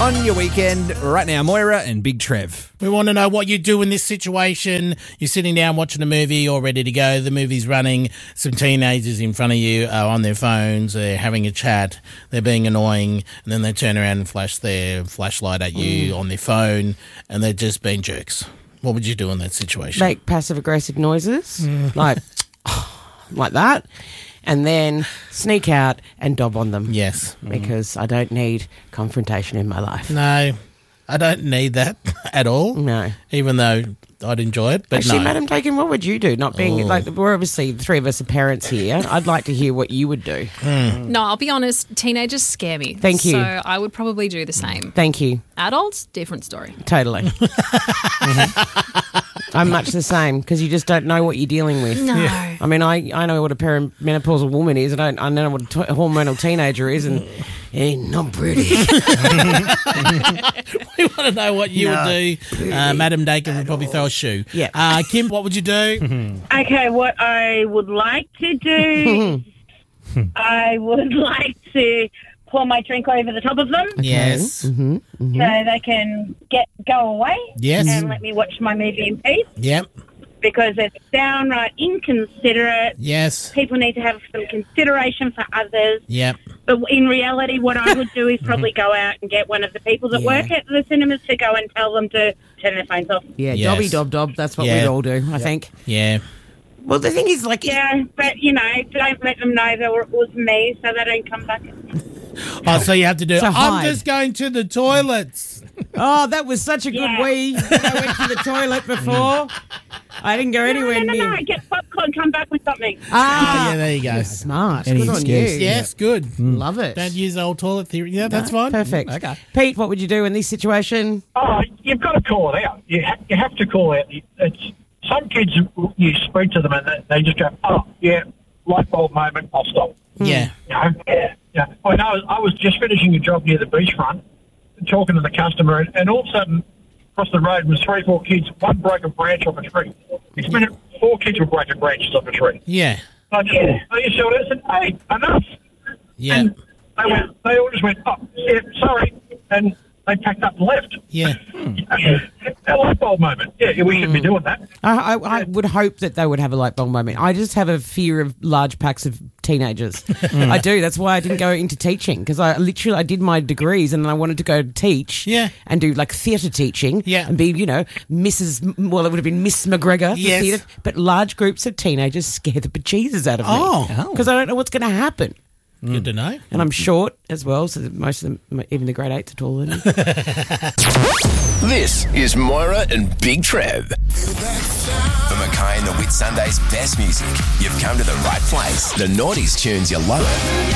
on your weekend right now. Moira and Big Trev. We want to know what you do in this situation. You're sitting down watching a movie, all ready to go. The movie's running. Some teenagers in front of you are on their phones. They're having a chat. They're being annoying. And then they turn around and flash their flashlight at you on their phone. And they're just being jerks. What would you do in that situation? Make passive-aggressive noises, like that, and then sneak out and dob on them. Yes. Because I don't need confrontation in my life. No, I don't need that at all. No. Even though I'd enjoy it, but Actually, no. Madam Dakin, what would you do? Not being, like, we're obviously, the three of us are parents here. I'd like to hear what you would do. No, I'll be honest, teenagers scare me. Thank you. So I would probably do the same. Thank you. Adults, different story. Totally. I'm much the same, because you just don't know what you're dealing with. No. I mean, I know what a perimenopausal woman is, and I know what a hormonal teenager is, and ain't not pretty. We want to know what you would do. Madam Dakin would probably throw a shoe. Yeah. Kim, what would you do? Okay, what I would like to do, I would like to pour my drink over the top of them Yes. so they can go away Yes. and let me watch my movie in peace, Yep. because it's downright inconsiderate. Yes. People need to have some consideration for others. Yep. But in reality, what I would do is probably go out and get one of the people that work at the cinemas to go and tell them to turn their phones off. Yeah, Yes. dobby dob dob. That's what Yeah. we'd all do, I think. Yeah. Well, the thing is, like... Yeah, but, don't let them know that it was me so they don't come back. Oh, so you have to do So I'm hide. just going to the toilets. Oh, that was such a good Yeah. wee. I went to the toilet before. I didn't go anywhere No, near. get popcorn, come back with something. Ah, yeah, there you go. Smart. Any Good on you. excuse. Yes, good. Love it. Don't use the old toilet theory. Yeah, that's fine. Perfect. Okay. Pete, what would you do in this situation? Oh, you've got to call it out. You have to call it. It's some kids. You speak to them and they just go, "Oh, yeah, light bulb moment. I'll stop." Yeah. Yeah. I know. I was just finishing a job near the beachfront, talking to the customer, and all of a sudden, across the road was 3 or 4 kids. One broke a branch off a tree. Next minute, 4 kids were breaking branches off a tree. Yeah. I just showed it and said, "Hey, enough!" Yeah. And they all just went, "Oh, yeah, sorry," and they packed up and left. Yeah. A light bulb moment. Yeah, we should be doing that. I would hope that they would have a light bulb moment. I just have a fear of large packs of teenagers. I do. That's why I didn't go into teaching, because I did my degrees and I wanted to go teach and do like theatre teaching and be, Mrs. Well, it would have been Miss McGregor for Yes. theatre. But large groups of teenagers scare the bejesus out of me. Oh. Because I don't know what's going to happen. Good to know. And I'm short as well, so that most of them, even the grade 8s, are taller than me. This is Moira and Big Trev. For Mackay and the Whit Sunday's best music, you've come to the right place. The Naughties tunes you love it.